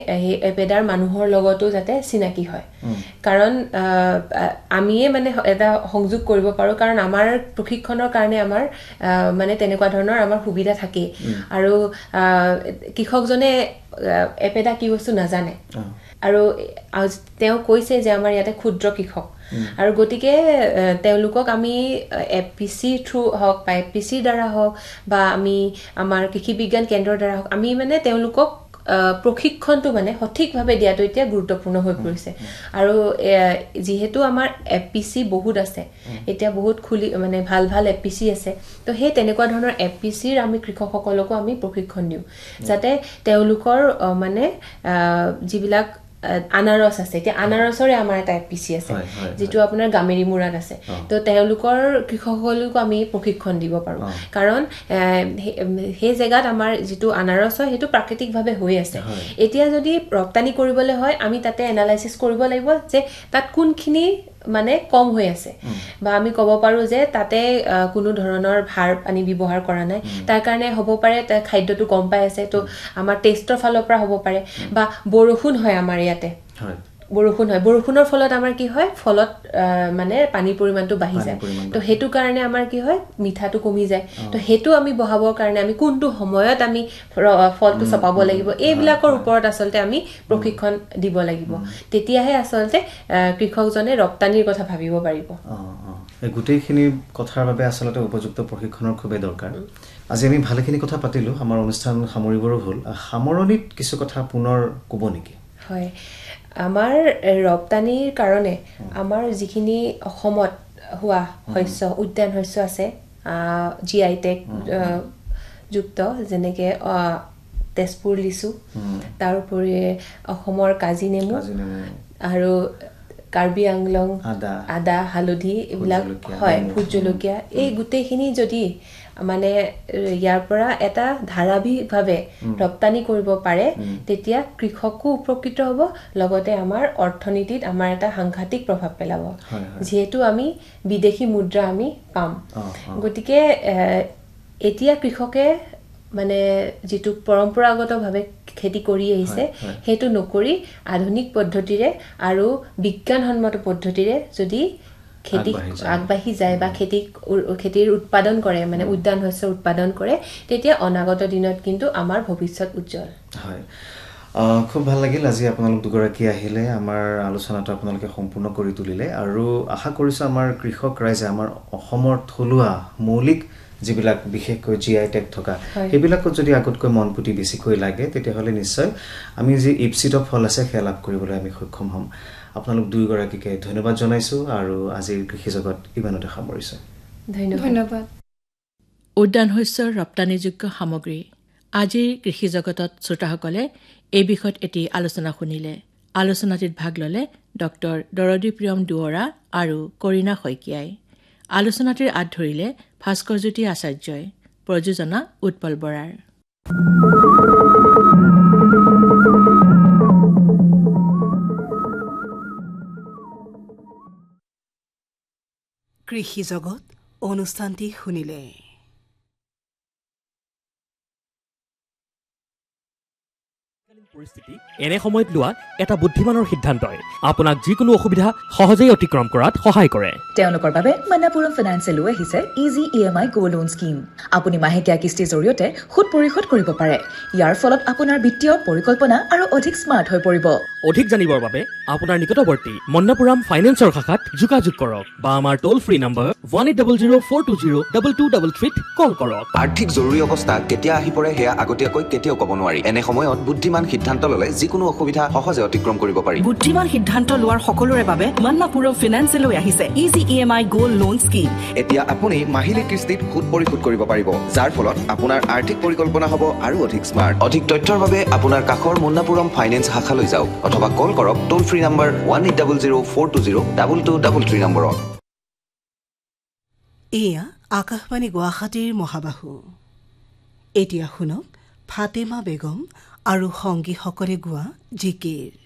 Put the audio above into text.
এপেডাৰ মানুহৰ লগতো যাতে চিনাকি হয় কাৰণ আমিয়ে মানে এটা সংযোগ কৰিব পাৰো কাৰণ আমাৰ প্ৰশিক্ষণৰ কাৰণে আমাৰ মানে তেনেকুৱা ধৰণৰ আমাৰ সুবিধা থাকে আৰু কৃষকজনে এপেডা কি বস্তু নাজানে আৰু তেওঁ কৈছে যে আমাৰ ইয়াতে ক্ষুদ্ৰ কৃষক আৰু গতিকে তেওঁলোকক আমি এপিসি থ্ৰু হওক বা এপিসিৰ দ্বাৰা হওক বা আমি আমাৰ কৃষি বিজ্ঞান কেন্দ্ৰৰ দ্বাৰা হওক আমি মানে তেওঁলোকক প্ৰশিক্ষণটো মানে সঠিকভাৱে দিয়াটো এতিয়া গুৰুত্বপূৰ্ণ হৈ পৰিছে আৰু যেহেতু আমাৰ এপিসি বহুত আছে এতিয়া বহুত খুলি মানে ভাল ভাল এপিসি আছে তো সেই তেনেকুৱা ধৰণৰ এপিসিৰ আমি কৃষকসকলকো আমি প্ৰশিক্ষণ দিওঁ যাতে তেওঁলোকৰ মানে যিবিলাক আনাৰস আছে এতিয়া আনাৰসৰে আমাৰ এটা এপিসি আছে যেটো আপোনাৰ গামেৰি মুৰাত আছে তো তেওঁলোকৰ কৃষকসকলকো আমি প্ৰশিক্ষণ দিব পাৰো কাৰণ সেই জায়গাত আমাৰ যেটো আনাৰস হয় হেতু প্ৰাকৃতিকভাৱে হৈ আছে এতিয়া যদি ৰপ্তানি কৰিবলৈ হয় আমি তাতে এনালাইসিস কৰিব লাগিব যে তাত কোনখিনি মানে কম হৈ আছে বা আমি ক'ব পাৰো যে তাতে কোনো ধৰণৰ ভাৰ পানী ব্যৱহাৰ কৰা নাই তাৰ কাৰণে হ'ব পাৰে খাদ্যটো কম পাই আছে তো আমাৰ টেষ্টৰ ফালৰ পৰা হ'ব পাৰে বা বৰষুণ হয় আমাৰ ইয়াতে বৰষুণ হয় বৰষুণৰ ফলত আমাৰ কি হয় ফলত মানে পানীৰ পৰিমাণটো বাঢ়ি যায় তো হেতু কাৰণে আমাৰ কি হয় মিঠাটো কমি যায় তো হেতু আমি বহাবৰ কাৰণে আমি কোনটো সময়ত আমি ফলটো চপাব লাগিব এইবিলাকৰ ওপৰত আসলতে আমি প্ৰশিক্ষণ দিব লাগিব তেতিয়াহে আসলতে কৃষকজনে ৰপ্তানিৰ কথা ভাবিব পাৰিব এই গুটেইখিনি কথাৰ বাবে আসলতে উপযুক্ত প্ৰশিক্ষণৰ খুবেই দৰকাৰ আজি আমি ভালেখিনি কথা পাতিলো আমাৰ অনুষ্ঠান সামৰিবৰো হ'ল সামৰণিত কিছু কথা পুনৰ ক'ব নেকি হয় আমাৰ ৰপ্তানিৰ কাৰণে আমাৰ যিখিনি অসমত হোৱা শস্য উদ্যান শস্য আছে জিআই টেগ যুক্ত যেনেকে তেজপুৰ লিচু তাৰ উপৰি অসমৰ কাজি নেমু আৰু কাৰ্বি আংলং আদা হালধি এইবিলাক হয় ভোট জলকীয়া এই গুটেইখিনি যদি মানে ইয়াৰ পৰা এটা ধাৰাবাহিকভাৱে ৰপ্তানি কৰিব পাৰে তেতিয়া কৃষকও উপকৃত হ'ব লগতে আমাৰ অৰ্থনীতিত আমাৰ এটা সাংঘাতিক প্ৰভাৱ পেলাব যেহেতু আমি বিদেশী মুদ্ৰা আমি পাম গতিকে এতিয়া কৃষকে মানে যেটো পৰম্পৰাগতভাৱে খেতি কৰি আহিছে হেতু নকৰি আধুনিক পদ্ধতিৰে আৰু বিজ্ঞানসন্মত পদ্ধতিৰে যদি খেতি আগবাঢ়ি যায় বা খেতিৰ উৎপাদন কৰে মানে উদ্যান শস্য উৎপাদন কৰে তেতিয়া অনাগত দিনত কিন্তু আমাৰ ভৱিষ্যত উজ্জ্বল হয় খুব ভাল লাগিল আজি আপোনালোক দুগৰাকী আহিলে আমাৰ আলোচনাটো আপোনালোকে সম্পূৰ্ণ কৰি তুলিলে আৰু আশা কৰিছো আমাৰ কৃষক ৰাইজে আমাৰ অসমৰ থলুৱা মৌলিক যিবিলাক বিশেষকৈ জিআই টেগ থকা সেইবিলাকত যদি আগতকৈ মন পুতি বেছিকৈ লাগে তেতিয়াহ'লে নিশ্চয় আমি যি ইপসিত ফল আছে সেয়া লাভ কৰিবলৈ আমি সক্ষম হ'ম আপোনালোক দুইগৰাকীকে ধন্যবাদ জনাইছো আৰু আজিৰ কৃষি জগত ইমানতে সামৰিছো ধন্যবাদ উদ্যান শস্যৰ ৰপ্তানিযোগ্য সামগ্ৰী আজিৰ কৃষি জগতত শ্ৰোতাসকলে এই বিষয়ত এটি আলোচনা শুনিলে আলোচনাটিত ভাগ ল'লে ডক্টৰ দৰদী প্ৰিয়ম দুৱৰা আৰু কৰিনা শইকীয়াই আলোচনাটিৰ আঁত ধৰিলে ভাস্কৰজ্যোতি আচাৰ্যই প্ৰযোজনা উৎপল বৰাৰ কৃষি জগত অনুষ্ঠানটি শুনিলে পৰিস্থিতি এনে সময়ত লোৱা এটা বুদ্ধিমানৰ সিদ্ধান্তই আপোনাক যিকোনো অসুবিধা সহজেই অতিক্ৰম কৰাত সহায় কৰে তেওঁলোকৰ বাবে মন্নাপুৰম ফাইনেন্সে লৈ আহিছে ইজি ইএমআই গো লোন স্কিম আপুনি মাহেকীয়া কিস্তিৰ জৰিয়তে সুদ পৰিশোধ কৰিব পাৰে ইয়াৰ ফলত আপোনাৰ বিত্তীয় পৰিকল্পনা আৰু অধিক স্মাৰ্ট হৈ পৰিব অধিক জানিবৰ বাবে আপোনাৰ নিকটৱৰ্তী মন্নাপুৰম ফাইনেন্সৰ শাখাত যোগাযোগ কৰক বা আমাৰ টোল ফ্ৰী নম্বৰ 1800420223 কল কৰক আৰ্থিক জৰুৰী অৱস্থা কেতিয়া আহি পৰে হেয়া আগতীয়াকৈ কেতিয়াও ক'ব নোৱাৰি এনে সময়ত বুদ্ধিমান সিদ্ধান্ত ললে যিকোনো অসুবিধা সহজে অতিক্ৰম কৰিব পাৰি বুদ্ধিমান সিদ্ধান্ত লোৱাৰ সকলোৰে বাবে মন্নাপুৰম ফাইনেন্সে লৈ আহিছে easy EMI gold loan scheme এতিয়া আপুনি মাহিলী কিস্তিত সুদ পৰিশোধ কৰিব পাৰিব যাৰ ফলত আপোনাৰ আৰ্থিক পৰিকল্পনা হ'ব আৰু অধিক স্মাৰ্ট অধিক তথ্যৰ বাবে আপোনাৰ কাষৰ মন্নাপুৰম ফাইনেন্স শাখালৈ যাওক অথবা কল কৰক টোল ফ্ৰী নম্বৰ 1800420223 নম্বৰত এয়া আকাশবাণী গুৱাহাটীৰ মহাবাহু এতিয়া শুনক ফাতেমা বেগম আৰু সংগীসকলে গোৱা জিকিৰ